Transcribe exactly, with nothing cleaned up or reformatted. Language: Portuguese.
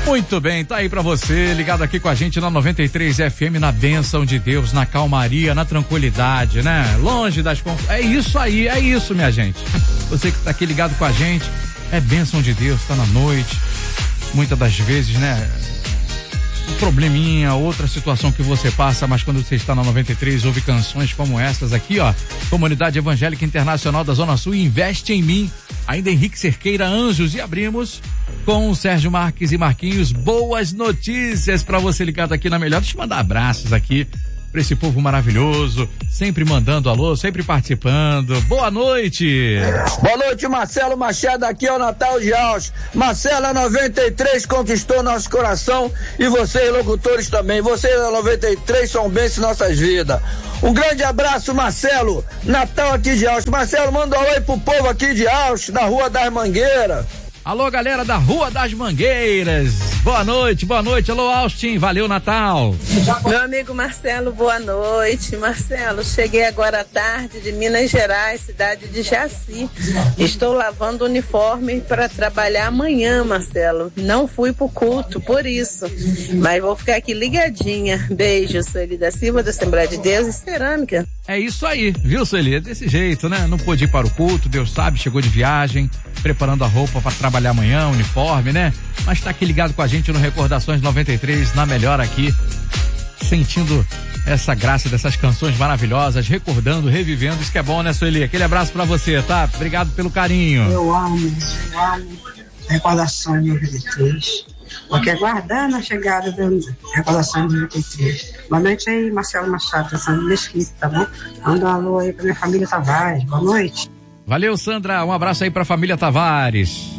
Muito bem, tá aí pra você, ligado aqui com a gente na noventa e três F M, na bênção de Deus, na calmaria, na tranquilidade, né? Longe das conf... É isso aí, é isso, minha gente. Você que tá aqui ligado com a gente, é bênção de Deus, tá na noite. Muitas das vezes, né? Um probleminha, outra situação que você passa, mas quando você está na noventa e três, ouve canções como essas aqui, ó. Comunidade Evangélica Internacional da Zona Sul, Investe em Mim. Ainda Henrique Cerqueira, Anjos, e abrimos com o Sérgio Marques e Marquinhos. Boas notícias para você ligado aqui na melhor. Deixa eu mandar abraços aqui para esse povo maravilhoso, sempre mandando alô, sempre participando. Boa noite. Boa noite, Marcelo Machado, aqui é o Natal de Alves. Marcelo, a noventa e três conquistou nosso coração e vocês, locutores, também. Vocês, a noventa e três, são bênçãos em nossas vidas. Um grande abraço, Marcelo. Natal aqui de Alves. Marcelo, manda um oi pro povo aqui de Alves, na Rua das Mangueiras. Alô, galera da Rua das Mangueiras. Boa noite, boa noite. Alô, Austin. Valeu, Natal. Meu amigo Marcelo, boa noite. Marcelo, cheguei agora à tarde de Minas Gerais, cidade de Jaci. Estou lavando o uniforme para trabalhar amanhã, Marcelo. Não fui pro culto, por isso. Mas vou ficar aqui ligadinha. Beijo, Sueli da Silva, da Assembleia de Deus e Cerâmica. É isso aí, viu, Sueli? É desse jeito, né? Não pôde ir para o culto, Deus sabe, chegou de viagem, preparando a roupa para trabalhar amanhã, uniforme, né? Mas tá aqui ligado com a gente no Recordações noventa e três, na melhor aqui, sentindo essa graça dessas canções maravilhosas, recordando, revivendo, isso que é bom, né, Sueli? Aquele abraço pra você, tá? Obrigado pelo carinho. Eu amo, eu amo Recordações noventa e três, porque aguardando a chegada da Recordações noventa e três. Boa noite aí, Marcelo Machado, da Sandra Mesquita, tá bom? Manda um alô aí pra minha família Tavares, boa noite. Valeu, Sandra, um abraço aí pra família Tavares.